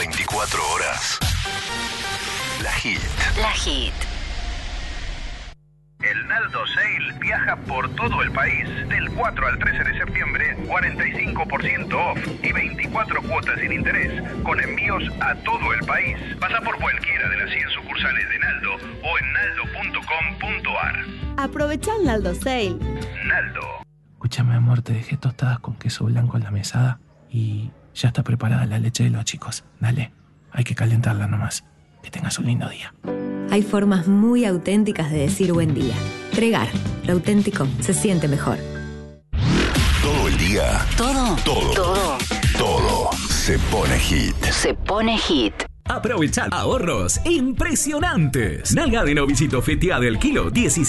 24 horas. La Hit. La Hit. El Naldo Sale viaja por todo el país. Del 4 al 13 de septiembre, 45% off y 24 cuotas sin interés, con envíos a todo el país. Pasa por cualquiera de las 100 sucursales de Naldo o en naldo.com.ar. Aprovecha el Naldo Sale. Naldo. Escúchame, amor, te dejé tostadas con queso blanco en la mesada y ya está preparada la leche de los chicos. Dale, hay que calentarla nomás. Que tengas un lindo día. Hay formas muy auténticas de decir buen día. Pregar, lo auténtico se siente mejor. Todo el día. Todo. Todo se pone hit. Se pone hit. Aprovecha ahorros impresionantes. Nalga de novicito feteada del kilo,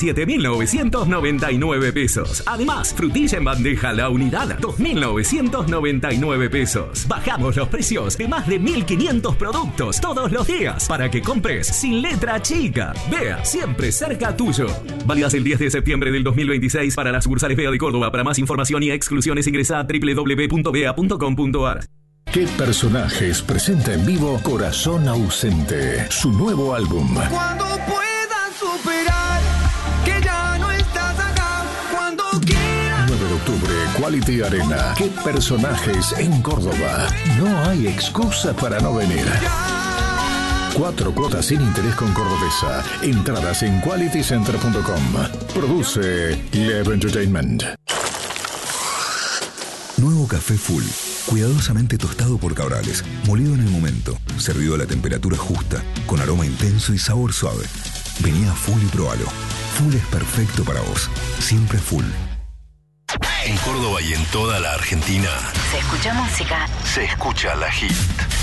17.999 pesos. Además, frutilla en bandeja la unidad, 2.999 pesos. Bajamos los precios de más de 1.500 productos todos los días para que compres sin letra chica. Vea, siempre cerca tuyo. Válidas el 10 de septiembre del 2026 para las sucursales Bea de Córdoba. Para más información y exclusiones ingresa a www.bea.com.ar. ¿Qué personajes presenta en vivo Corazón Ausente? Su nuevo álbum. Cuando puedas superar que ya no estás acá, cuando quieras. 9 de octubre, Quality Arena. ¿Qué personajes en Córdoba? No hay excusa para no venir. 4 cuotas sin interés con Cordobesa. Entradas en qualitycenter.com. Produce Lev Entertainment. Nuevo café Full. Cuidadosamente tostado por Cabrales, molido en el momento, servido a la temperatura justa, con aroma intenso y sabor suave. Vení a Full y probalo. Full es perfecto para vos. Siempre Full. En Córdoba y en toda la Argentina Se escucha música. se escucha La Hit.